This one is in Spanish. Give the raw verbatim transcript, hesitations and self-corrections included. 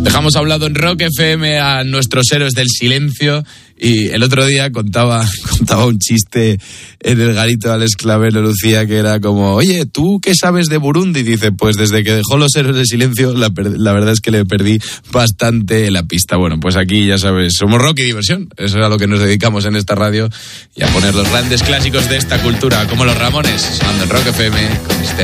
Dejamos hablado en Rock F M a nuestros héroes del silencio y el otro día contaba, contaba un chiste en el garito de Alex Clavero, Lucía, que era como, oye, ¿tú qué sabes de Burundi? Dice, pues desde que dejó los héroes del silencio, la, per- la verdad es que le perdí bastante la pista. Bueno, pues aquí ya sabes, somos rock y diversión. Eso es a lo que nos dedicamos en esta radio y a poner los grandes clásicos de esta cultura, como los Ramones, sonando en Rock F M con este